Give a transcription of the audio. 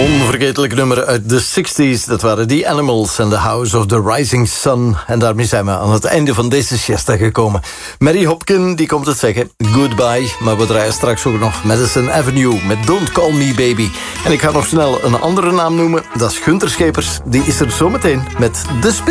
Onvergetelijk nummer uit de 60s. Dat waren The Animals en The House of the Rising Sun. En daarmee zijn we aan het einde van deze siesta gekomen. Mary Hopkin, die komt het zeggen. Goodbye. Maar we draaien straks ook nog Madison Avenue met Don't Call Me Baby. En ik ga nog snel een andere naam noemen. Dat is Gunther Schepers. Die is er zometeen met De Spin.